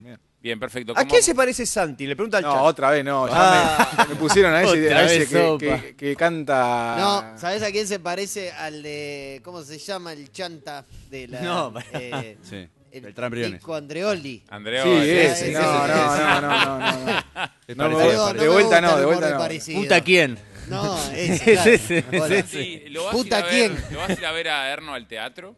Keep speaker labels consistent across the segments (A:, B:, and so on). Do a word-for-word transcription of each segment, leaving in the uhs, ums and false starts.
A: Bien.
B: Bien, perfecto.
C: ¿A quién se parece Santi? Le pregunta al
A: No,
C: chat.
A: otra vez no. Ya
C: Ah.
A: me, me pusieron a ese,
D: Otra
A: a ese
D: vez
A: que,
D: sopa.
A: que, que canta...
E: No, ¿sabés a quién se parece? Al de. ¿Cómo se llama? El chanta de la.
D: No,
E: eh,
D: Sí.
E: el
D: Beltrán Briones.
E: Nico Andreoli.
B: Andrea.
A: Sí, ese.
E: ese,
A: No,
E: ese,
A: no,
E: ese.
A: no, no, no, no, no.
D: Es
A: No me
D: parecido,
A: gusta.
E: No,
A: De
E: me
A: vuelta
E: gusta
A: no,
E: el
A: de
E: humor
A: vuelta no.
E: parecido.
D: ¿Puta quién?
E: No, ese.
D: Es
E: claro.
D: ese,
E: Hola.
D: es
B: Sí, ¿lo vas,
E: Puta,
B: a ir a ver,
E: ¿quién?
B: ¿lo vas a ir a ver a Erno al teatro?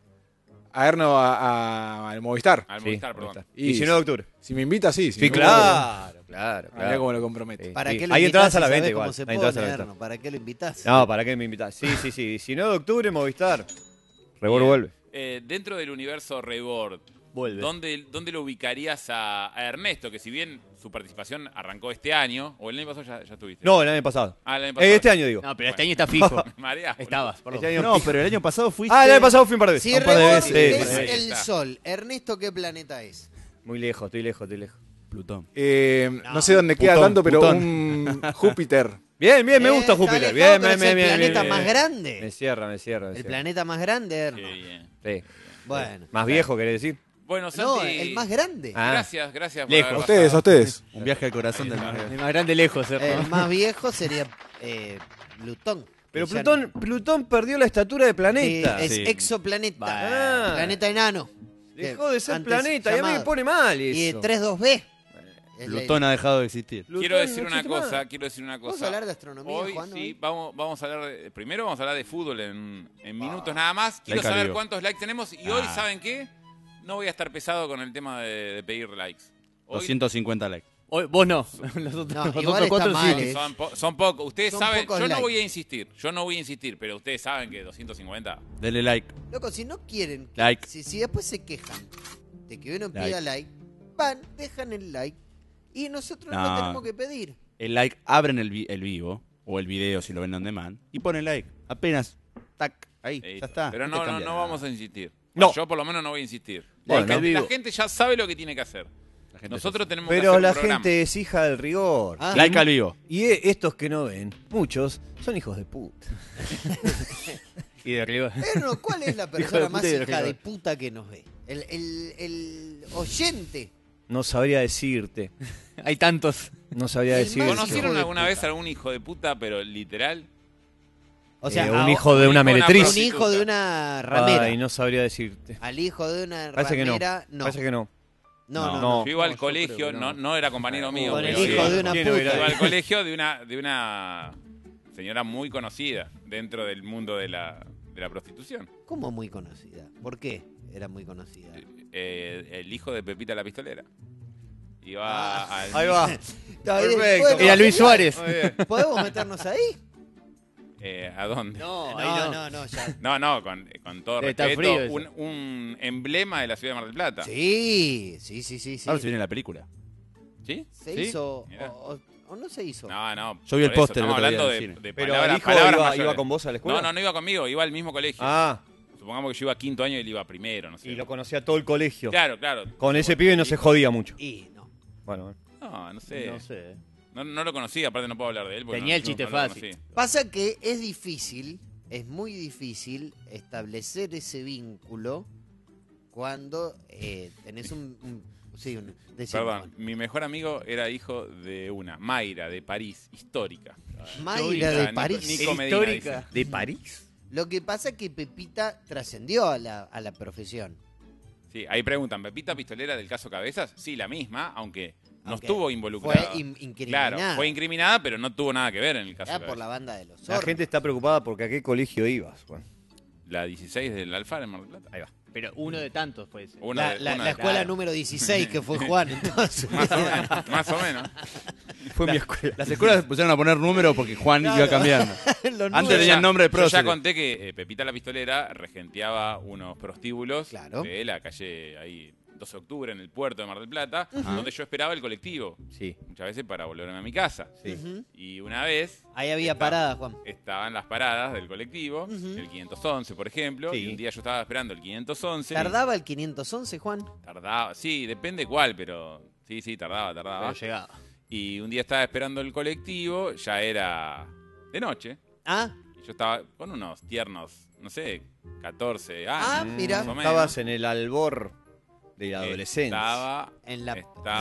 A: A Erno a- a- al Movistar.
B: Al
D: Sí,
B: Movistar, perdón.
D: Movistar.
A: Y
C: diecinueve de octubre.
A: Si me invita, sí. Si
C: Sí,
A: no,
C: claro, claro,
A: Mirá
C: claro.
A: cómo lo compromete.
C: Sí.
E: ¿Para
C: Sí.
E: qué lo
C: Hay
E: invitás
C: entradas a
E: si
C: la
E: sabés
C: venta
E: cómo
C: igual.
E: se
C: Hay
E: pone,
C: entradas a la venta.
E: Erno? ¿Para qué lo invitás?
C: No, ¿para qué me invitás? Sí, sí, sí. diecinueve de octubre, Movistar. Rebord vuelve.
B: Eh, dentro del universo Rebord,
D: Vuelve.
B: ¿dónde, ¿dónde lo ubicarías a, a Ernesto? Que si bien su participación arrancó este año, o el año pasado ya, ya estuviste.
C: No, el año pasado.
B: Ah, el año pasado.
C: Eh, este año digo.
D: No, pero este año está fijo.
B: María.
D: Estabas, perdón.
C: Este año-
F: No, pero el año pasado fuiste...
C: Ah, el año pasado fui un par de veces.
E: Si
C: un par de
E: Rebord
C: veces.
E: es
C: Sí,
B: Ahí
E: el
B: está.
E: Sol, ¿Ernesto qué planeta es?
C: Muy lejos, estoy lejos, estoy lejos.
F: Plutón.
A: Eh, no, sé dónde queda
C: Plutón,
A: tanto, pero
C: Plutón.
A: un Júpiter.
C: Bien, bien, me
E: Eh,
C: gusta
E: está
C: Júpiter.
E: alejado,
C: Bien,
E: pero
C: bien,
E: es
C: bien,
E: el
C: bien.
E: planeta
C: bien,
E: más
C: bien.
E: grande.
C: Me cierra, me cierra. me
E: El
C: cierra.
E: planeta más grande, Erno.
B: Qué bien.
C: Sí.
E: Bueno.
C: Más viejo, querés decir.
B: Bueno,
E: No,
B: Santi,
E: el más grande.
C: Ah.
B: Gracias, gracias por
D: Lejos.
B: haber
A: A ustedes, a
B: pasado.
A: ustedes.
F: Un viaje al corazón del mar.
D: El más grande lejos, Erno.
E: El más viejo sería eh, Plutón.
C: Pero
E: Que ya
C: Plutón, Plutón perdió la estatura de
E: no-
C: planeta.
E: Sí, es
F: Sí.
E: exoplaneta.
C: Ah.
E: Planeta enano.
C: Dejó de ser
E: Antes
C: planeta. Y a mí me
E: llamado.
C: pone mal eso.
E: Y tres dos B. Es la-
F: Plutón ha dejado de existir.
C: Plutón
B: Quiero decir
C: no
B: una
C: existe
B: cosa,
C: más.
B: quiero decir una
E: ¿Vamos
B: cosa.
E: a hablar de astronomía,
B: Hoy
E: Juan,
B: sí,
E: hoy?
B: vamos, vamos a hablar de, primero vamos a hablar de fútbol en, en minutos nada más. Quiero
F: Like al
B: saber
F: vivo.
B: cuántos likes tenemos y hoy,
F: Ah.
B: ¿saben qué? No voy a estar pesado con el tema de, de pedir likes. Hoy
F: doscientos cincuenta likes.
D: Hoy- vos no. Los otros,
E: No,
D: los
E: igual
D: otros
E: está
D: cuatro
E: mal,
D: sí.
E: eh.
B: son, po- son pocos. Ustedes
E: Son
B: saben,
E: pocos
B: yo no
E: likes.
B: voy a insistir, yo no voy a insistir, pero ustedes saben que doscientos cincuenta.
F: Dele like.
E: Loco, si no quieren, que-
F: Like.
E: si, si después se quejan de que uno
F: Like.
E: pida like, van, dejan el like y nosotros no,
F: No.
E: tenemos que pedir.
F: El like, abren el, vi- el vivo o el video si lo ven on demand y ponen like. Apenas. Tac. Ahí.
B: Eh,
F: Ya está.
B: Pero
F: te
B: no, no,
F: cambia
B: no
F: nada.
B: vamos a insistir.
C: No.
B: Yo por lo menos no voy a insistir.
C: Bueno,
B: la,
C: al
B: gente, la
D: vivo.
B: gente ya sabe lo que tiene que hacer.
F: La gente
B: Nosotros tenemos que
C: Pero
B: hacer
C: la
B: un programa.
C: gente es hija del rigor.
E: Ah.
F: Like al vivo.
C: Y e- estos que no ven, muchos, son hijos de puta.
D: Y de arriba.
E: Pero, ¿cuál es la
D: de
E: persona
D: puta
E: más
D: y de
E: hija
D: arriba.
E: de puta que nos ve? El, el, el oyente.
C: No sabría decirte.
D: Hay tantos.
C: No sabría
E: El
C: decirte.
E: más
B: ¿Conocieron
E: hijo de
B: alguna
E: puta.
B: vez alún hijo de puta, pero literal?
E: O sea,
C: Eh,
E: a-
C: un hijo de una
B: un hijo de una
C: meretriz.
E: un hijo de una ramera.
C: Ay, no sabría decirte.
E: Al hijo de una
C: Parece que no.
E: ramera, no.
C: Parece que no.
E: No, no,
C: No.
E: no.
B: Yo iba al
D: yo
B: colegio,
D: creo que
B: no.
D: no.
B: No, era compañero mío.
E: Con el
B: pero
E: hijo
B: sí.
E: de una
C: ¿Quién no
E: puta.
C: era?
B: Iba al colegio de una, de una señora muy conocida dentro del mundo de la, de la prostitución.
E: ¿Cómo muy conocida? ¿Por qué era muy conocida?
B: Eh, el hijo de Pepita la Pistolera. Iba
E: Ah,
B: al...
C: Ahí va.
E: Está bien,
C: Perfecto.
E: bueno,
D: Era Luis
E: genial.
D: Suárez.
C: Muy bien.
E: ¿Podemos meternos ahí?
B: Eh, ¿A dónde?
D: No, ahí
E: No,
D: no.
E: no, no, ya.
B: No, no, con, con todo
D: Debe estar
B: respeto,
D: frío eso.
B: un, un emblema de la ciudad de Mar del Plata.
E: Sí, sí, sí, sí. sí.
F: Ahora se viene la película.
B: ¿Sí?
E: Se
F: ¿Sí?
E: hizo
B: Mirá.
E: o, o- o no se hizo.
B: No, no.
F: Yo vi el
B: por eso,
F: póster el
B: Estamos
F: otro día
B: hablando
F: en
B: de,
F: el cine.
B: de
C: Pero
B: palabras,
C: el hijo
B: palabras
C: iba,
B: mayores.
C: iba con vos a la escuela.
B: No, no, no iba conmigo, iba al mismo colegio.
C: Ah,
B: Supongamos que yo iba a quinto año y él iba primero, no sé.
C: y lo conocía todo el colegio.
B: Claro, claro.
C: Con ese pibe no se jodía mucho.
E: Y no.
C: Bueno, bueno.
B: No, no sé.
D: No sé.
B: No, no lo conocía, aparte no puedo hablar de él. porque
D: Tenía
B: no-
D: el chiste
B: no lo
D: fácil.
B: conocí.
E: Pasa que es difícil, es muy difícil establecer ese vínculo cuando eh, tenés un... un- sí, un... decime,
B: Perdón,
E: Juan.
B: mi mejor amigo era hijo de una, Mayra, de París, histórica.
E: Mayra de
B: Nico-
E: París.
B: Nico Medina,
D: Histórica.
B: dice.
C: ¿De París?
E: Lo que pasa es que Pepita trascendió a la, a la profesión.
B: Sí, ahí preguntan, ¿Pepita Pistolera del caso Cabezas? Sí, la misma, aunque no
E: Aunque
B: estuvo involucrada.
E: Fue in- incriminada.
B: Claro, fue incriminada, pero no tuvo nada que ver en el caso
E: Era
B: Cabezas.
E: por la banda de los
C: La
E: zorros.
C: gente está preocupada porque a qué colegio ibas. Bueno,
B: La dieciséis del Alfaro en Mar del Plata.
C: ahí va.
D: Pero uno de tantos fue ese.
B: Una
E: La,
B: de-
E: la-
B: una
E: la
B: de-
E: escuela
D: claro.
E: número dieciséis que fue Juan, entonces.
B: Más o menos, más o menos.
C: Fue mi escuela.
F: Las escuelas se pusieron a poner números porque Juan iba cambiando.
E: Los
F: Antes
E: números-
F: tenía nombre de
B: Yo ya
F: prócer.
B: conté que eh, Pepita la Pistolera regenteaba unos prostíbulos
E: Claro.
B: de la calle ahí doce de octubre en el puerto de Mar del Plata, donde yo esperaba el colectivo,
C: Sí,
B: muchas veces para volverme a mi casa.
C: sí.
E: Ujú.
B: Y una vez
E: Ahí había
B: Está.
E: parada, Juan.
B: estaban las paradas del colectivo,
E: Ujú.
B: el quinientos once, por ejemplo,
C: Sí.
B: y un día yo estaba esperando el quinientos once.
E: ¿Tardaba el quinientos once, Juan?
B: Tardaba, sí, depende cuál, pero sí, sí, tardaba, tardaba.
D: Pero llegaba.
B: Y un día estaba esperando el colectivo, ya era de noche,
E: Ah,
B: y yo estaba con unos tiernos, no sé, catorce años.
E: ah, mira.
B: más o menos.
C: Estabas en el albor. De la adolescencia.
B: Estaba,
E: En la,
B: estaba